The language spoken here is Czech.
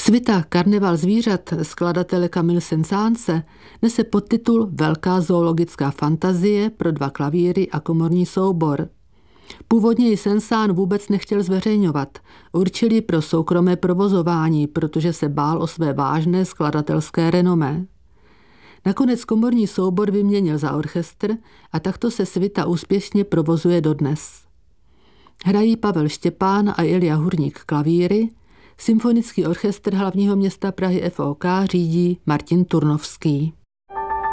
Svita Karneval zvířat skladatele Camille Saint-Saënse nese podtitul Velká zoologická fantazie pro 2 klavíry a komorní soubor. Původně ji Saint-Saëns vůbec nechtěl zveřejňovat. Určil ji pro soukromé provozování, protože se bál o své vážné skladatelské renomé. Nakonec komorní soubor vyměnil za orchestr a takto se svita úspěšně provozuje dodnes. Hrají Pavel Štěpán a Ilja Hurník klavíry, symfonický orchestr hlavního města Prahy FOK řídí Martin Turnovský.